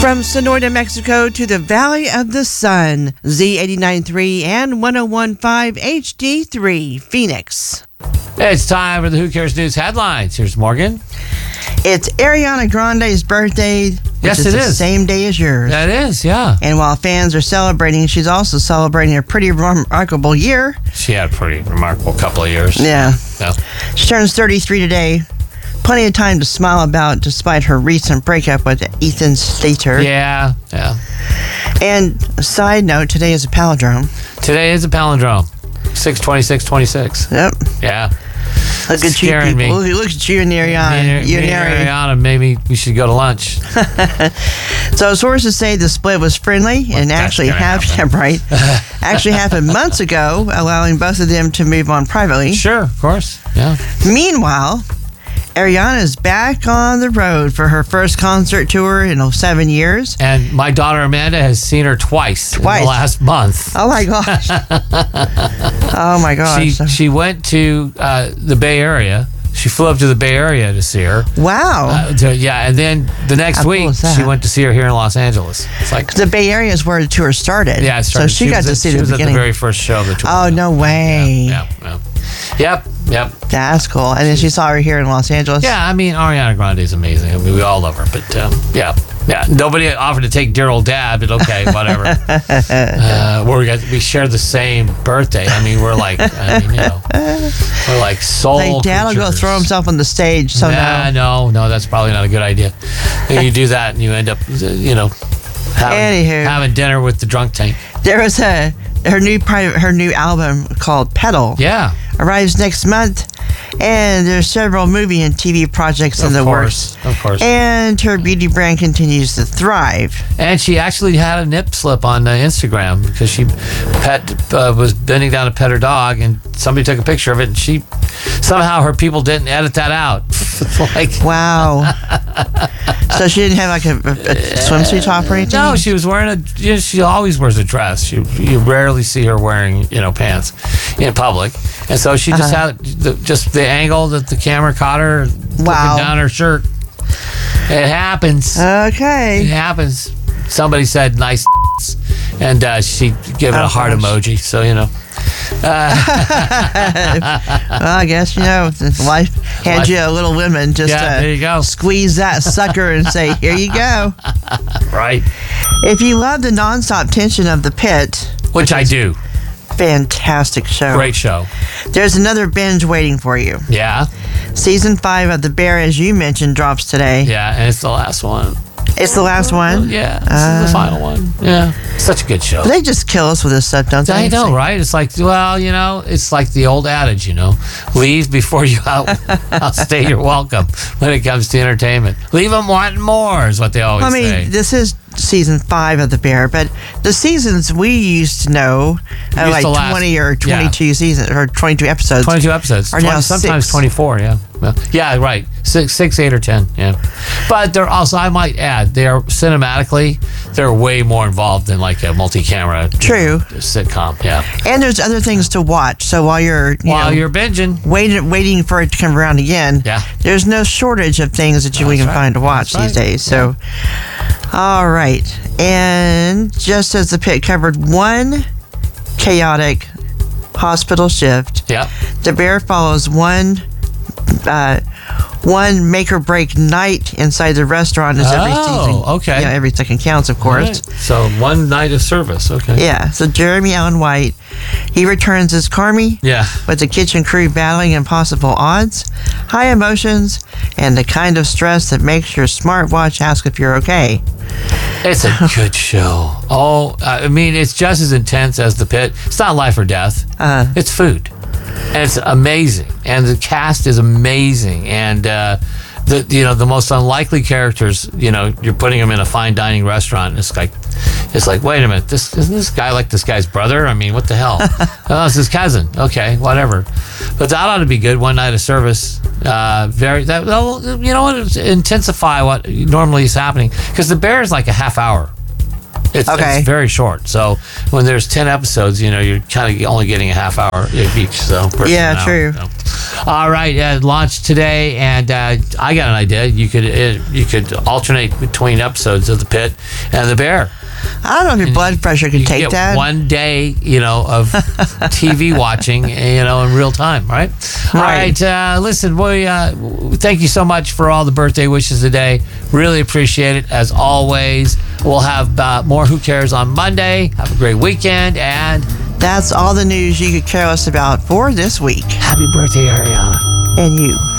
From Sonora, New Mexico to the Valley of the Sun, Z89.3 and 101.5 HD3 Phoenix. It's time for the Who Cares News headlines. Here's Morgan. It's Ariana Grande's birthday. Yes, it is. The same day as yours. That is, yeah. And while fans are celebrating, she's also celebrating a pretty remarkable year. She had a pretty remarkable couple of years. Yeah. She turns 33 today. Plenty of time to smile about despite her recent breakup with Ethan Slater. Yeah. And a side note, today is a palindrome. Today is a palindrome. 6/26/26. Yep. Yeah. Look at you people. Look at you and Ariana. You and Ariana, maybe we should go to lunch. So sources say the split was friendly and actually happened months ago, allowing both of them to move on privately. Sure, of course. Yeah. Meanwhile, Ariana is back on the road for her first concert tour in 7 years. And my daughter Amanda has seen her twice in the last month. Oh my gosh. Oh my gosh. She went to the Bay Area. She flew up to the Bay Area to see her. Wow. And then the next week she went to see her here in Los Angeles. It's like the Bay Area is where the tour started. Yeah, it started. So she got to see the beginning. She was at the very first show of the tour. Oh, no way. Yeah. Yep. That's cool. And then she saw her here in Los Angeles. Yeah, I mean, Ariana Grande is amazing. I mean, we all love her. But, yeah. Nobody offered to take dear old dad, but okay, whatever. We share the same birthday. I mean, we're like soul Like, dad will go throw himself on the stage. So no, that's probably not a good idea. You do that and you end up, having dinner with the drunk tank. There was her new album called Pedal. Yeah. Arrives next month, and there's several movie and TV projects in the works. Of course. And her beauty brand continues to thrive. And she actually had a nip slip on Instagram because she was bending down to pet her dog, and somebody took a picture of it, and somehow her people didn't edit that out. Wow. So she didn't have like a swimsuit top or anything? No, she was wearing she always wears a dress. You rarely see her wearing, pants in public. And so she just had the angle that the camera caught her looking down her shirt. It happens. Okay. It happens. Somebody said nice and she gave it a heart emoji. So, well, I guess, life hands you a little women just there you go. Squeeze that sucker and say, here you go. Right. If you love the nonstop tension of The Pit, which I do. Fantastic show. Great show. There's another binge waiting for you. Yeah. Season 5 of The Bear, as you mentioned, drops today. Yeah, and it's the last one. It's the last one? Yeah, this is the final one. Yeah. Such a good show. They just kill us with this stuff, don't they? I know, right? It's like, it's like the old adage, leave before you outstay your welcome when it comes to entertainment. Leave them wanting more is what they always say. This is season 5 of The Bear, but the seasons we used to know, 20 or 22 seasons or 22 episodes. 22 episodes. Are now sometimes 6. 24, yeah. Well, yeah, right. 6, 8, or 10, yeah. But they're also, I might add, they're way more involved than like a multi-camera sitcom, yeah. And there's other things to watch. So while you're binging, waiting for it to come around again, there's no shortage of things that we can find to watch these days. So, all right. And just as The Pit covered one chaotic hospital shift, The Bear follows one make or break night inside the restaurant is every season. Okay. Every second counts, of course. Right. So one night of service. Okay. Yeah. So Jeremy Allen White, he returns as Carmy. Yeah. With the kitchen crew battling impossible odds, high emotions, and the kind of stress that makes your smartwatch ask if you're okay. It's a good show. I mean, it's just as intense as The Pit. It's not life or death. It's food. And it's amazing, and the cast is amazing, and the most unlikely characters. You're putting them in a fine dining restaurant. And it's like, wait a minute, isn't this guy like this guy's brother? I mean, what the hell? Oh, it's his cousin. Okay, whatever. But that ought to be good. One night of service. Intensify what normally is happening because The Bear is like a half hour. It's very short. So when there's 10 episodes, you're kind of only getting a half hour each. So yeah, true. So. All right, launched today, and I got an idea. You could alternate between episodes of The Pit and The Bear. I don't know if your blood pressure could take that. One day, of TV watching, in real time, right? All right. Listen, we thank you so much for all the birthday wishes today. Really appreciate it. As always, we'll have more Who Cares on Monday. Have a great weekend, and that's all the news you could care us about for this week. Happy birthday, Ariana. And you.